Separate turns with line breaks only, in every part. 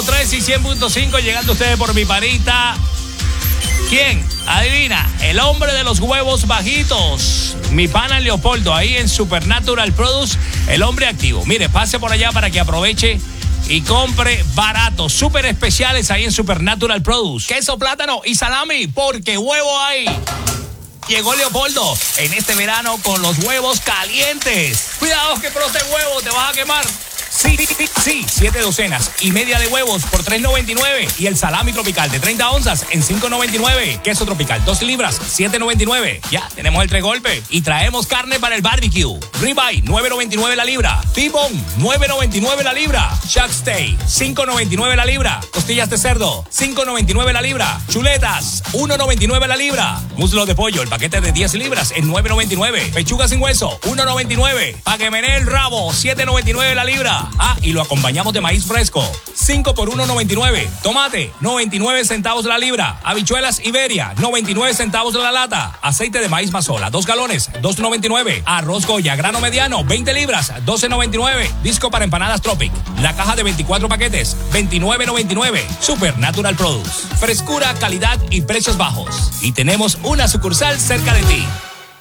100.3 y 100.5, llegando ustedes por mi panita. ¿Quién? Adivina, el hombre de los huevos bajitos. Mi pana Leopoldo, ahí en Supernatural Produce, el hombre activo. Mire, pase por allá para que aproveche y compre baratos, súper especiales ahí en Supernatural Produce. Queso, plátano y salami, porque huevo hay. Llegó Leopoldo en este verano con los huevos calientes. Cuidado que brote huevo, te vas a quemar. Sí, 7 docenas y media de huevos por $3.99 y el salami tropical de 30 onzas en $5.99. Queso tropical 2 libras, $7.99. Ya, tenemos el 3 golpes y traemos carne para el barbecue. Ribeye, $9.99 la libra. T-bone, $9.99 la libra. Chuck Steak, $5.99 la libra. Costillas de cerdo, $5.99 la libra. Chuletas, $1.99 la libra. Muslo de pollo, el paquete de 10 libras en $9.99. Pechuga sin hueso, $1.99. Pa' que menee el rabo, $7.99 la libra. Y lo acompañamos de maíz fresco, 5 por $1.99. Tomate, 99 centavos la libra. Habichuelas Iberia, 99 centavos la lata. Aceite de maíz Mazola, 2 galones, $2.99. Arroz Goya, grano mediano, 20 libras, $12.99. Disco para empanadas Tropic, la caja de 24 paquetes, $29.99. Supernatural Produce, frescura, calidad y precios bajos. Y tenemos una sucursal cerca de ti.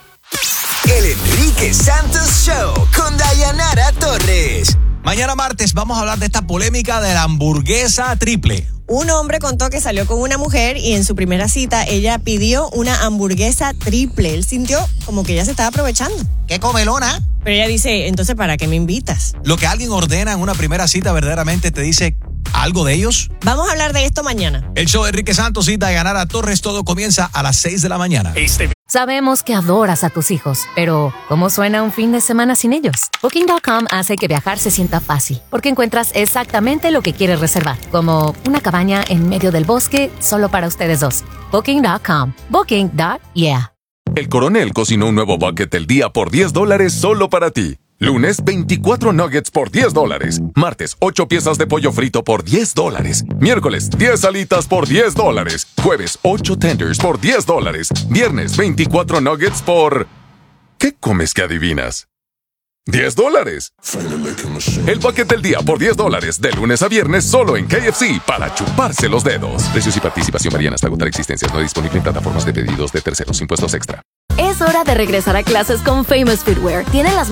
El Enrique Santos Show con Dayanara Torres.
Mañana martes vamos a hablar de esta polémica de la hamburguesa triple.
Un hombre contó que salió con una mujer y en su primera cita ella pidió una hamburguesa triple. Él sintió como que ella se estaba aprovechando.
¡Qué comelona!
Pero ella dice, entonces, ¿para qué me invitas?
Lo que alguien ordena en una primera cita verdaderamente te dice algo de ellos.
Vamos a hablar de esto mañana.
El show de Enrique Santos y Dayanara Torres, todo comienza a las 6 de la mañana.
Sabemos que adoras a tus hijos, pero ¿cómo suena un fin de semana sin ellos? Booking.com hace que viajar se sienta fácil, porque encuentras exactamente lo que quieres reservar, como una cabaña en medio del bosque solo para ustedes dos. Booking.com. Booking.yeah.
El Coronel cocinó un nuevo bucket del día por $10 solo para ti. Lunes, 24 nuggets por $10. Martes, 8 piezas de pollo frito por $10. Miércoles, 10 alitas por $10. Jueves, 8 tenders por $10. Viernes, 24 nuggets por... ¿Qué comes que adivinas? $10. El bucket del día por $10. De lunes a viernes solo en KFC para chuparse los dedos. Precios y participación varían hasta agotar existencias. No disponible en plataformas de pedidos de terceros. Impuestos extra.
Es hora de regresar a clases con Famous Footwear. Tienen las